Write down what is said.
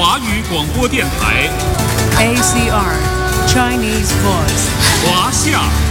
华语广播电台 ACR Chinese Voice 华夏。